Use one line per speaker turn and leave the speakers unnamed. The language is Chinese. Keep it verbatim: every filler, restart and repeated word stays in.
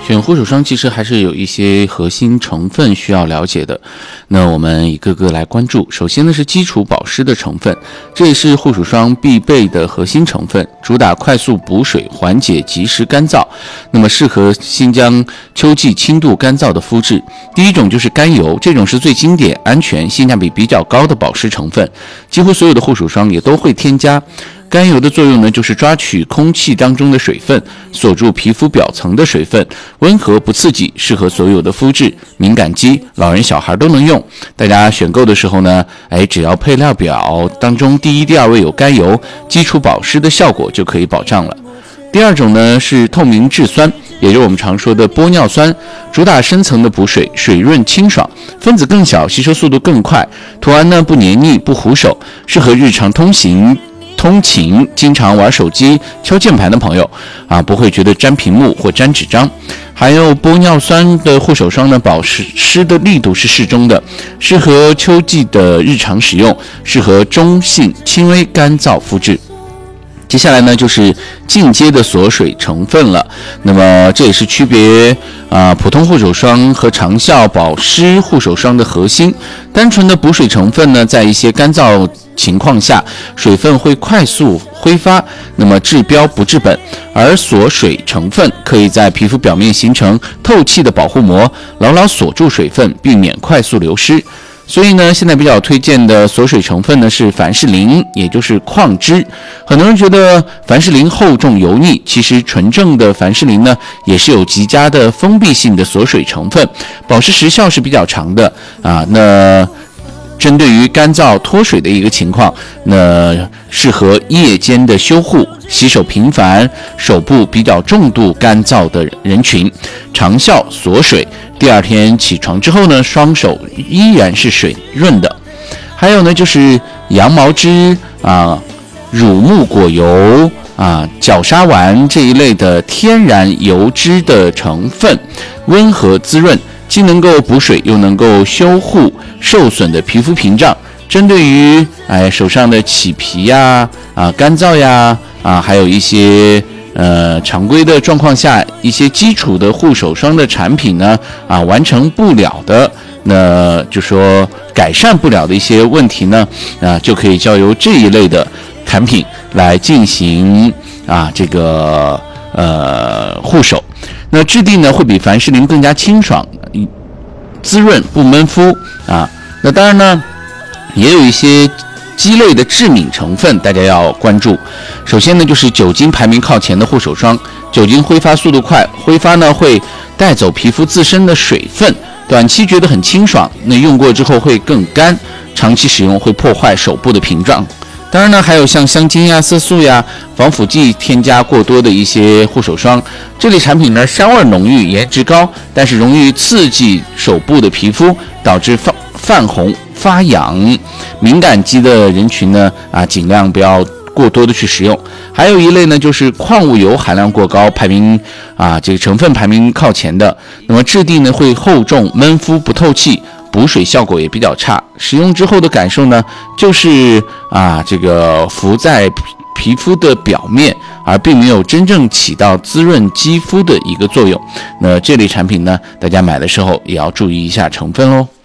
选护手霜其实还是有一些核心成分需要了解的，那我们一个个来关注。首先呢是基础保湿的成分，这也是护手霜必备的核心成分，主打快速补水，缓解及时干燥，那么适合新疆秋季轻度干燥的肤质。第一种就是甘油，这种是最经典、安全、性价比比较高的保湿成分，几乎所有的护手霜也都会添加。甘油的作用呢，就是抓取空气当中的水分，锁住皮肤表层的水分，温和不刺激，适合所有的肤质，敏感肌、老人小孩都能用。大家选购的时候呢，哎，只要配料表当中第一、第二位有甘油，基础保湿的效果就可以保障了。第二种呢是透明质酸，也就是我们常说的玻尿酸，主打深层的补水，水润清爽，分子更小，吸收速度更快，涂完呢不黏腻不糊手，适合日常通行通勤经常玩手机敲键盘的朋友啊，不会觉得粘屏幕或粘纸张。还有玻尿酸的护手霜呢，保湿的力度是适中的，适合秋季的日常使用，适合中性轻微干燥肤质。接下来呢就是进阶的锁水成分了，那么这也是区别啊、呃、普通护手霜和长效保湿护手霜的核心。单纯的补水成分呢，在一些干燥情况下，水分会快速挥发，那么治标不治本，而锁水成分可以在皮肤表面形成透气的保护膜，牢牢锁住水分，避免快速流失。所以呢，现在比较推荐的锁水成分呢是凡士林，也就是矿脂。很多人觉得凡士林厚重油腻，其实纯正的凡士林呢也是有极佳的封闭性的锁水成分，保湿时效是比较长的啊。那针对于干燥脱水的一个情况，那适合夜间的修护，洗手频繁，手部比较重度干燥的人群，长效锁水，第二天起床之后呢，双手依然是水润的。还有呢就是羊毛脂啊、乳木果油啊、角鲨烷这一类的天然油脂的成分，温和滋润，既能够补水又能够修护受损的皮肤屏障。针对于哎手上的起皮呀、啊干燥呀、啊还有一些呃常规的状况下，一些基础的护手霜的产品呢啊完成不了的，那就说改善不了的一些问题呢啊就可以交由这一类的产品来进行啊这个呃护手。那质地呢会比凡士林更加清爽、滋润，不闷肤啊。那当然呢，也有一些鸡肋的致敏成分，大家要关注。首先呢，就是酒精排名靠前的护手霜，酒精挥发速度快，挥发呢会带走皮肤自身的水分，短期觉得很清爽，那用过之后会更干，长期使用会破坏手部的屏障。当然呢，还有像香精呀、色素呀、防腐剂添加过多的一些护手霜，这类产品呢，香味浓郁，颜值高，但是容易刺激手部的皮肤，导致泛泛红、发痒。敏感肌的人群呢，啊，尽量不要过多的去使用。还有一类呢，就是矿物油含量过高，排名啊这个成分排名靠前的，那么质地呢会厚重、闷肤、不透气。补水效果也比较差，使用之后的感受呢，就是啊，这个浮在皮肤的表面，而并没有真正起到滋润肌肤的一个作用。那这类产品呢，大家买的时候也要注意一下成分哦。